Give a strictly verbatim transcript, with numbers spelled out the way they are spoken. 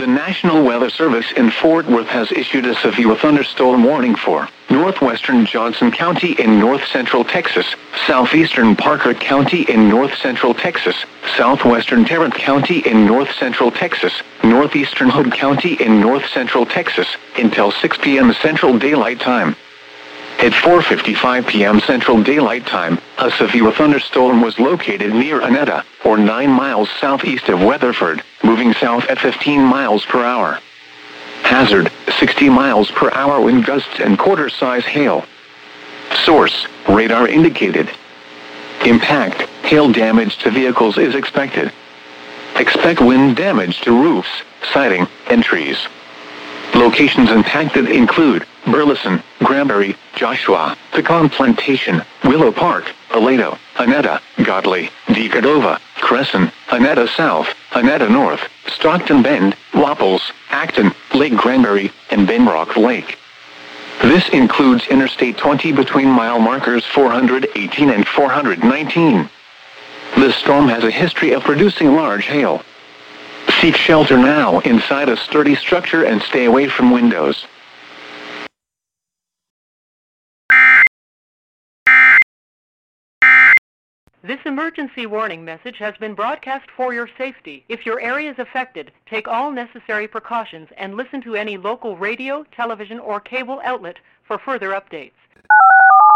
The National Weather Service in Fort Worth has issued a severe thunderstorm warning for northwestern Johnson County in north-central Texas, southeastern Parker County in north-central Texas, southwestern Tarrant County in north-central Texas, northeastern Hood County in north-central Texas, until six p m Central Daylight Time. At four fifty-five p m Central Daylight Time, a severe thunderstorm was located near Annetta, or nine miles southeast of Weatherford, moving south at fifteen miles per hour. Hazard, sixty miles per hour wind gusts and quarter-size hail. Source, radar indicated. Impact, hail damage to vehicles is expected. Expect wind damage to roofs, siding, and trees. Locations impacted include Burleson, Granbury, Joshua, Pecan Plantation, Willow Park, Aledo, Annetta, Godley, Decadova, Crescent, Annetta South, Annetta North, Stockton Bend, Wapples, Acton, Lake Granbury, and Benbrook Lake. This includes Interstate twenty between mile markers four hundred eighteen and four hundred nineteen. The storm has a history of producing large hail. Seek shelter now inside a sturdy structure and stay away from windows. This emergency warning message has been broadcast for your safety. If your area is affected, take all necessary precautions and listen to any local radio, television, or cable outlet for further updates.